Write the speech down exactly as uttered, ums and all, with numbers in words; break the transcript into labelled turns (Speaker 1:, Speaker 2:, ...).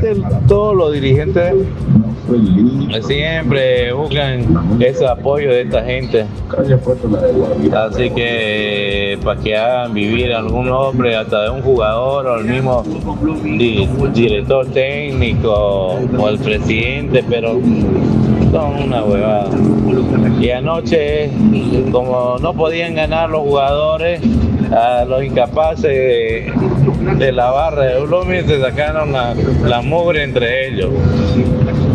Speaker 1: realmente todos los dirigentes siempre buscan ese apoyo de esta gente. Así que para que hagan vivir algún hombre, hasta de un jugador o el mismo di- director técnico o el presidente, pero son una huevada. Y anoche, como no podían ganar los jugadores, a los incapaces de, de la barra de Blooming se sacaron la, la mugre entre ellos.